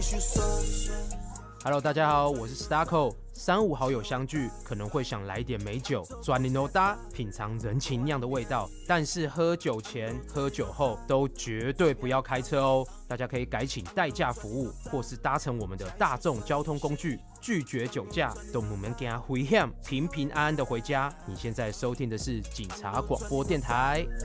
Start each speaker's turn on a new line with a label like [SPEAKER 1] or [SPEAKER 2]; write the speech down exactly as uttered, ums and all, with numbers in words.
[SPEAKER 1] Hello， 大家好，我是 Starco。三五好友相聚，可能会想来点美酒，转牛搭，品尝人情酿的味道。但是喝酒前、喝酒后都绝对不要开车哦。大家可以改请代驾服务，或是搭乘我们的大众交通工具，拒绝酒驾，都不免惊危险，平平安安的回家。你现在收听的是警察广播电台。